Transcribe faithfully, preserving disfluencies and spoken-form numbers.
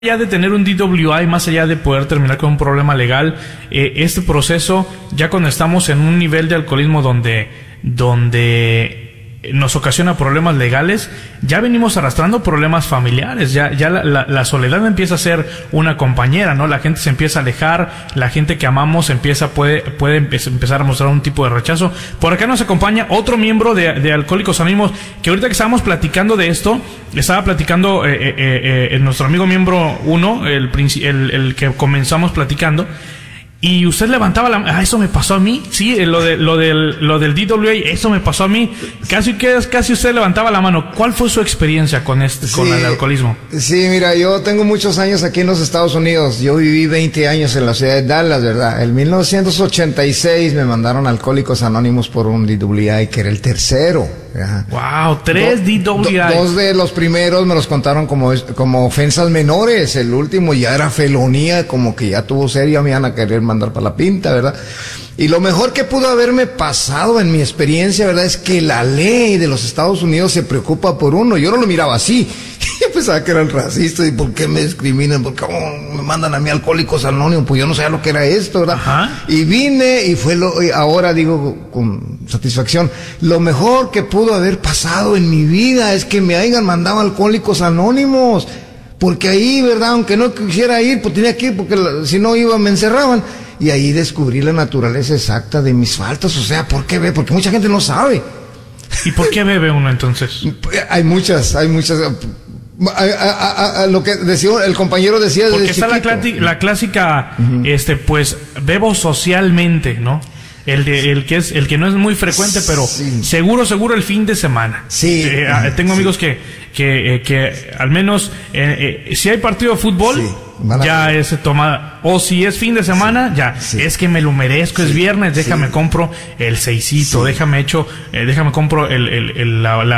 allá de tener un D W I, más allá de poder terminar con un problema legal, eh, este proceso, ya cuando estamos en un nivel de alcoholismo donde, donde nos ocasiona problemas legales, ya venimos arrastrando problemas familiares, ya, ya la, la, la soledad empieza a ser una compañera, ¿no? La gente se empieza a alejar, la gente que amamos empieza, puede, puede empezar a mostrar un tipo de rechazo. Por acá nos acompaña otro miembro de, de Alcohólicos Anónimos, que ahorita que estábamos platicando de esto, estaba platicando eh, eh, eh, nuestro amigo miembro uno, el, el, el que comenzamos platicando, y usted levantaba la mano. Ah, eso me pasó a mí. Sí, lo de lo del lo del D W I, eso me pasó a mí. Casi que casi usted levantaba la mano. ¿Cuál fue su experiencia con este sí, con el alcoholismo? Sí, mira, yo tengo muchos años aquí en los Estados Unidos. Yo viví veinte años en la ciudad de Dallas, ¿verdad? En mil novecientos ochenta y seis me mandaron a Alcohólicos Anónimos por un D W I, que era el tercero. Ajá. Wow, tres do, D W I. Do, dos de los primeros me los contaron como como ofensas menores. El último ya era felonía, como que ya tuvo serio, me iban a querer mandar para la pinta, ¿verdad? Y lo mejor que pudo haberme pasado en mi experiencia, ¿verdad?, es que la ley de los Estados Unidos se preocupa por uno. Yo no lo miraba así. Yo pensaba que eran racistas. ¿Y por qué me discriminan? ¿Por qué oh, me mandan a mí Alcohólicos Anónimos? Pues yo no sabía lo que era esto, ¿verdad? Ajá. Y vine y fue lo, y ahora digo con satisfacción, lo mejor que pudo haber pasado en mi vida es que me hayan mandado Alcohólicos Anónimos. Porque ahí, ¿verdad?, aunque no quisiera ir, pues tenía que ir, porque si no iba me encerraban. Y ahí descubrí la naturaleza exacta de mis faltas. O sea, ¿por qué bebe? Porque mucha gente no sabe. ¿Y por qué bebe uno entonces? Hay muchas, hay muchas. A, a, a, a, lo que decía el compañero decía desde Porque está la, clásica, la clásica, uh-huh. este, pues, bebo socialmente, ¿no? El de, el que es, el que no es muy frecuente, pero sí. seguro, seguro el fin de semana. Sí. Eh, uh-huh. Tengo amigos sí. que, que, eh, que al menos, eh, eh, si hay partido de fútbol, sí. ya es tomada. O si es fin de semana, ya. Sí. Es que me lo merezco, sí. es viernes, déjame sí. compro el seisito, sí. déjame hecho, eh, déjame compro el, el, el, la, la